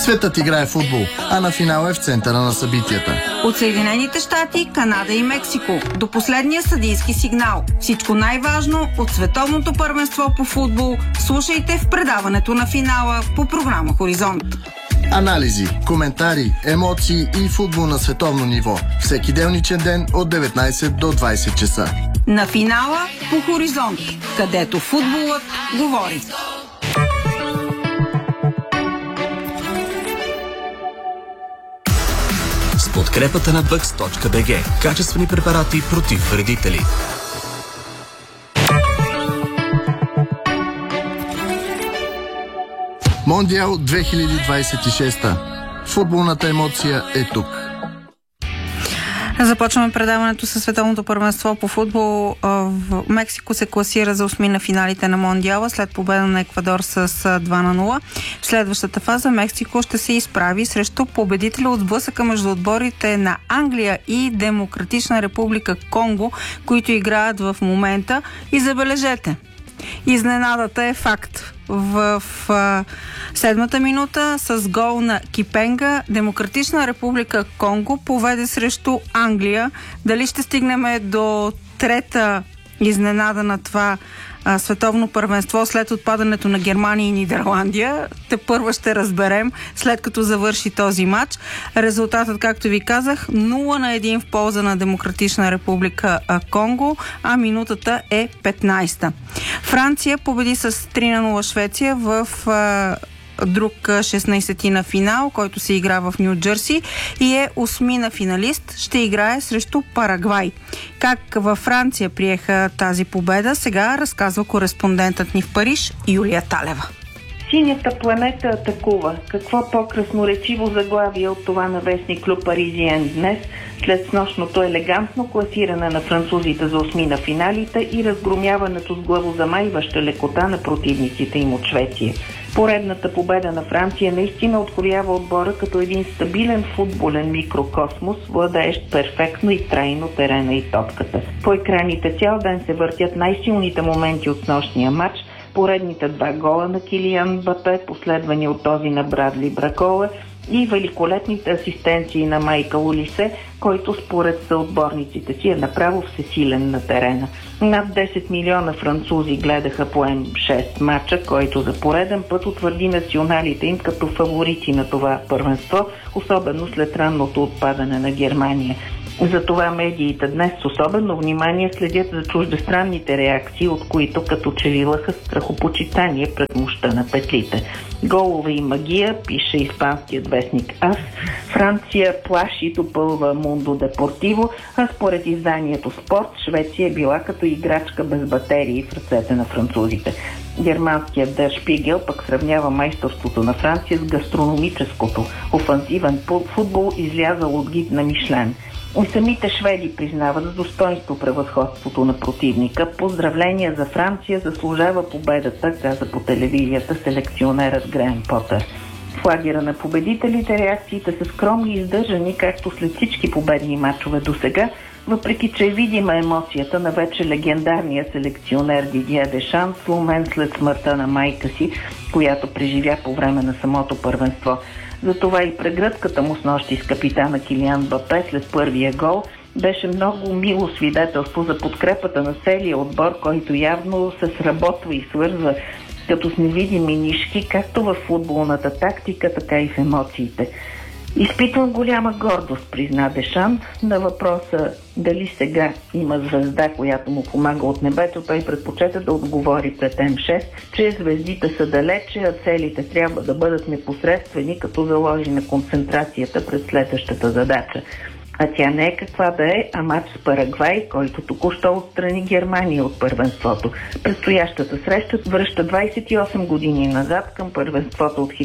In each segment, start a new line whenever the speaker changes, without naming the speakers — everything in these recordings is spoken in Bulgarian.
Светът играе футбол, а на финал е в центъра на събитията.
От Съединените щати, Канада и Мексико до последния съдийски сигнал. Всичко най-важно от световното първенство по футбол слушайте в предаването на финала по програма Хоризонт.
Анализи, коментари, емоции и футбол на световно ниво. Всеки делничен ден от 19 до 20 часа.
На финала по Хоризонт, където футболът говори.
С подкрепата на Bucks.bg. Качествени препарати против вредители.
Мондиал 2026. Футболната емоция е тук.
Започваме предаването със световното първенство по футбол. В Мексико се класира за осми на финалите на Мондиала след победа на Еквадор с 2-0. В следващата фаза Мексико ще се изправи срещу победителя от сблъсъка между отборите на Англия и Демократична република Конго, които играят в момента. И забележете, изненадата е факт. В седмата минута с гол на Кипенга Демократична република Конго поведе срещу Англия. Дали ще стигнем до трета изненада на това световно първенство след отпадането на Германия и Нидерландия, тепърва ще разберем след като завърши този матч. Резултатът, както ви казах, 0-1 в полза на Демократична република Конго, а минутата е 15-та. Франция победи с 3-0 Швеция в друг 16-ти на финал, който се игра в Ню Джерси и е осмина финалист. Ще играе срещу Парагвай. Как във Франция приеха тази победа, сега разказва кореспондентът ни в Париж Юлия Талева.
Синята планета атакува. Какво по-красноречиво заглавие от това на вестник Le Parisien днес, след снощното елегантно класиране на французите за осми на финалите и разгромяването с главозамайваща лекота на противниците им от Швеция. Поредната победа на Франция наистина откроява отбора като един стабилен футболен микрокосмос, владеещ перфектно и трайно терена и топката. По екраните цял ден се въртят най-силните моменти от снощния матч, поредните 2 гола на Килиан Мбапе, последвани от този на Брадли Бракола, и великолепните асистенции на Майкъл Олисе, който според съотборниците си е направо всесилен на терена. Над 10 милиона французи гледаха по М6 матча, който за пореден път утвърди националите им като фаворити на това първенство, особено след ранното отпадане на Германия. Затова медиите днес с особено внимание следят за чуждестранните реакции, от които като че ли лъха страхопочитание пред мощта на петлите. Голове и магия, пише испанският вестник АС. Франция плаши и допълва Мундо Депортиво, а според изданието Спорт, Швеция е била като играчка без батерии в ръцете на французите. Германският Der Spiegel пък сравнява майсторството на Франция с гастрономическото. Офанзивен футбол излязал от гид на Мишлен. И самите шведи признават с достоинство превъзходството на противника. Поздравления за Франция, заслужава победата, каза по телевизията селекционерът Греъм Потър. В лагера на победителите реакциите са скромни и издържани, както след всички победни мачове до сега, въпреки че е видима емоцията на вече легендарния селекционер Дидие Дешан, сломен след смъртта на майка си, която преживя по време на самото първенство. Затова и прегръдката му снощи с капитана Килиан Мбапе след първия гол беше много мило свидетелство за подкрепата на целия отбор, който явно се сработва и свързва като с невидими нишки, както в футболната тактика, така и в емоциите. Изпитвам голяма гордост, призна Дешан. На въпроса дали сега има звезда, която му помага от небето, той предпочета да отговори пред М6, че звездите са далече, а целите трябва да бъдат непосредствени, като заложи на концентрацията пред следващата задача. А тя не е каква да е, а матч с Парагвай, който току-що отстрани Германия от първенството. Предстоящата среща връща 28 години назад към първенството от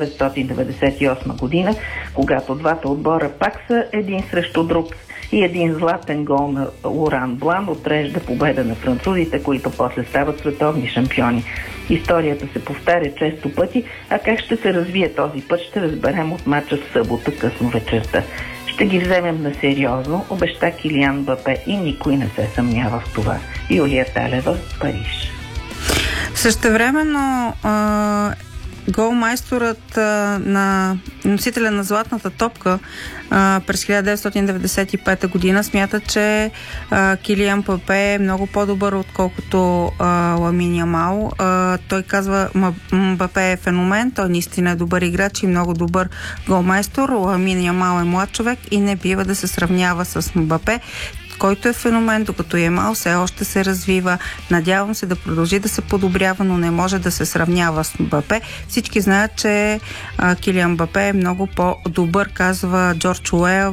1998 година, когато двата отбора пак са един срещу друг и един златен гол на Лоран Блан отрежда победа на французите, които после стават световни шампиони. Историята се повтаря често пъти, а как ще се развие този път ще разберем от мача в събота късно вечерта. Ще ги вземем на сериозно, обеща Килиан Мбапе и никой не се съмнява в това. Юлия Талева, Париж.
Същевременно Голмайсторът на носителя на златната топка през 1995 година смята, че Килиан Мбапе е много по-добър, отколкото Ламин Ямал. Той казва, Мбапе е феномен, той наистина е добър играч и много добър голмайстор. Ламин Ямал е млад човек и не бива да се сравнява с Мбапе, който е феномен, докато Ямал все още се развива. Надявам се да продължи да се подобрява, но не може да се сравнява с Мбапе. Всички знаят, че Килиан Мбапе е много по-добър, казва Джордж Уейл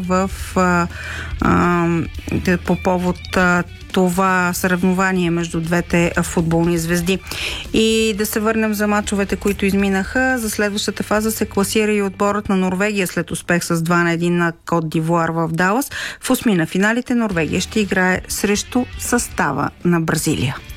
по повод това съревнование между двете футболни звезди. И да се върнем за мачовете, които изминаха. За следващата фаза се класира и отборът на Норвегия след успех с 2-1 на Кот д'Ивуар в Далас. В осми на финалите Норвегия ще играе срещу състава на Бразилия.